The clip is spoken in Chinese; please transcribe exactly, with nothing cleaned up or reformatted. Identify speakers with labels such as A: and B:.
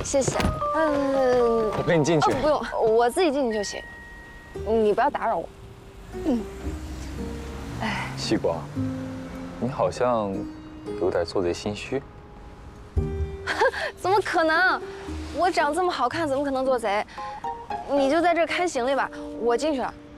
A: 谢谢。嗯，
B: 我陪你进去。
A: 哦，不用，我自己进去就行。你不要打扰我。嗯。哎，
B: 西瓜，你好像有点做贼心虚。
A: 怎么可能？我长这么好看，怎么可能做贼？你就在这看行李吧，我进去了。